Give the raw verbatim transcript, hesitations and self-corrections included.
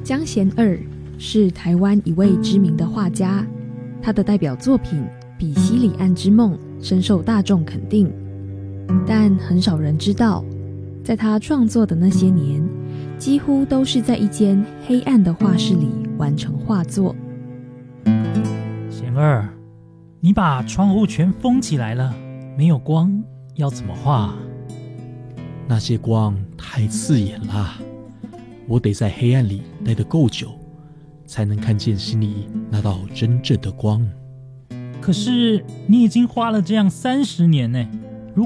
江贤二是台湾一位知名的画家，他的代表作品《比西里岸之梦》深受大众肯定，但很少人知道，在他创作的那些年，几乎都是在一间黑暗的画室里完成画作。 贤二，你把窗户全封起来了，没有光，要怎么画？ 那些光太刺眼啦，我得在黑暗里待得够久，才能看见心里那道真正的光。 可是你已经花了这样三十年呢。